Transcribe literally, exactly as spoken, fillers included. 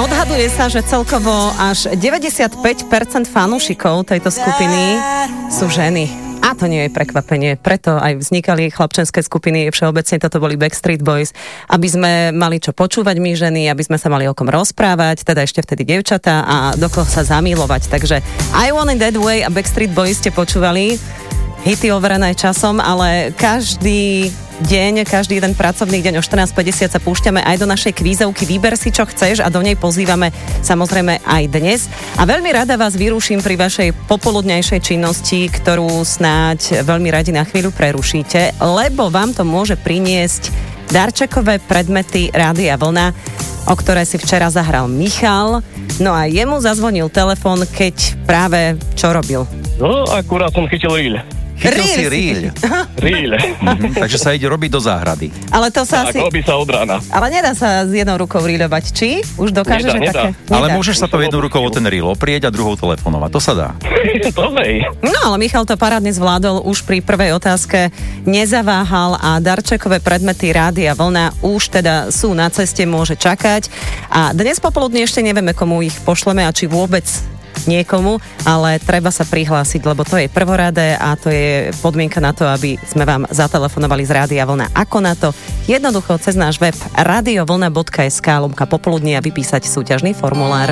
Odhaduje sa, že celkovo až deväťdesiatpäť percent fanúšikov tejto skupiny sú ženy. A to nie je prekvapenie, preto aj vznikali chlapčenské skupiny, všeobecne toto boli Backstreet Boys, aby sme mali čo počúvať my ženy, aby sme sa mali o kom rozprávať, teda ešte vtedy dievčatá a do koho sa zamilovať. Takže I Want It That Way a Backstreet Boys ste počúvali, hity overené časom, ale každý deň, každý jeden pracovný deň o štrnásť päťdesiat sa púšťame aj do našej kvízovky Vyber si, čo chceš a do nej pozývame samozrejme aj dnes. A veľmi rada vás vyruším pri vašej popoludňajšej činnosti, ktorú snáď veľmi radi na chvíľu prerušíte, lebo vám to môže priniesť darčekové predmety Rádia Vlna, o ktoré si včera zahral Michal. No a jemu zazvonil telefón, keď práve čo robil? No, akurát som chytil rýľ. Chytil si rýľ. Rýľ. Mhm, takže sa ide robiť do záhrady. Ale to sa Tak, asi... robí sa od rána. Ale nedá sa s jednou rukou rýľovať, či? Už dokážeš, Nedá, že nedá. také... Ale Nedá. môžeš sa to jednou rukou o ten rýl oprieť a druhou telefonovať. To sa dá. To hej. No ale Michal to parádne zvládol už pri prvej otázke. Nezaváhal a darčekové predmety Rádia Vlna už teda sú na ceste, môže čakať. A dnes popoludne ešte nevieme, komu ich pošleme a či vôbec niekomu, ale treba sa prihlásiť, lebo to je prvoradé a to je podmienka na to, aby sme vám zatelefonovali z Rádia Vlna. Ako na to? Jednoducho cez náš web radiovlna bodka es ká lomka popoludne a vypísať súťažný formulár.